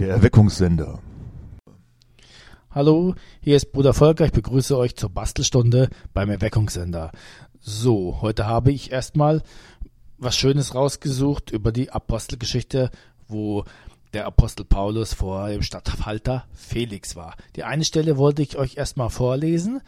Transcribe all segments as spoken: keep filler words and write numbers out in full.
Der Erweckungssender. Hallo, hier ist Bruder Volker, ich begrüße euch zur Bastelstunde beim Erweckungssender. So, heute habe ich erstmal was Schönes rausgesucht über die Apostelgeschichte, wo der Apostel Paulus vor dem Statthalter Felix war. Die eine Stelle wollte ich euch erstmal vorlesen.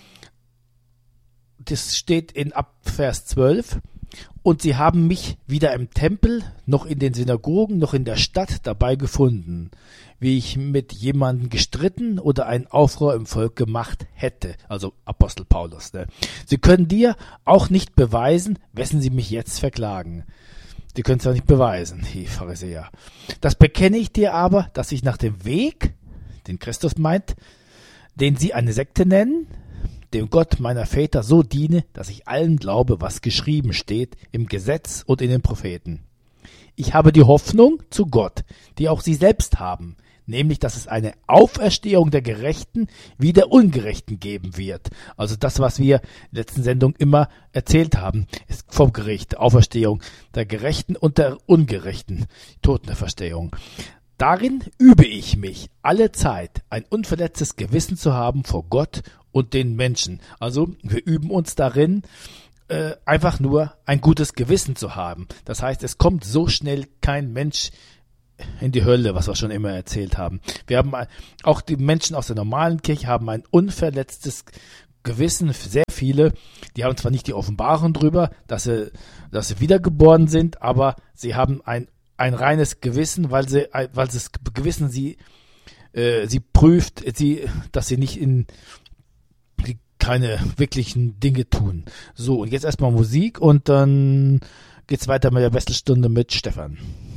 Das steht in ab Vers zwölf. Und sie haben mich weder im Tempel, noch in den Synagogen, noch in der Stadt dabei gefunden, wie ich mit jemandem gestritten oder einen Aufruhr im Volk gemacht hätte. Also Apostel Paulus. Ne? Sie können dir auch nicht beweisen, wessen sie mich jetzt verklagen. Sie können es ja nicht beweisen, die Pharisäer. Das bekenne ich dir aber, dass ich nach dem Weg, den Christus meint, den sie eine Sekte nennen, dem Gott meiner Väter so diene, dass ich allen glaube, was geschrieben steht im Gesetz und in den Propheten. Ich habe die Hoffnung zu Gott, die auch sie selbst haben, nämlich, dass es eine Auferstehung der Gerechten wie der Ungerechten geben wird. Also das, was wir in der letzten Sendung immer erzählt haben, ist vom Gericht, Auferstehung der Gerechten und der Ungerechten, Totenauferstehung. Darin übe ich mich alle Zeit, ein unverletztes Gewissen zu haben vor Gott und den Menschen. Also wir üben uns darin, äh, einfach nur ein gutes Gewissen zu haben. Das heißt, es kommt so schnell kein Mensch in die Hölle, was wir schon immer erzählt haben. Wir haben auch die Menschen aus der normalen Kirche haben ein unverletztes Gewissen, sehr viele, die haben zwar nicht die Offenbarung drüber, dass sie, dass sie wiedergeboren sind, aber sie haben ein ein reines Gewissen, weil sie, weil das Gewissen sie, äh, sie prüft, sie, dass sie nicht in die, keine wirklichen Dinge tun. So, und jetzt erstmal Musik und dann geht's weiter mit der Bastelstunde mit Stefan.